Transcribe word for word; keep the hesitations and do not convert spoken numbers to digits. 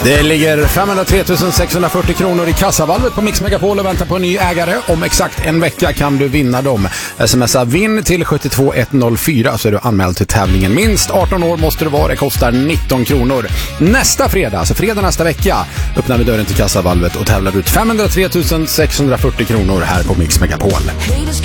Det ligger femhundratre tusen sexhundrafyrtio kronor i kassavalvet på Mix Megapol och väntar på en ny ägare. Om exakt en vecka kan du vinna dem. Smsa vinn till sju två ett noll fyra så är du anmäld till tävlingen. Minst arton år måste du vara, det kostar nitton kronor. Nästa fredag, alltså fredag nästa vecka, öppnar vi dörren till kassavalvet och tävlar ut femhundratre tusen sexhundrafyrtio kronor här på Mix Megapol.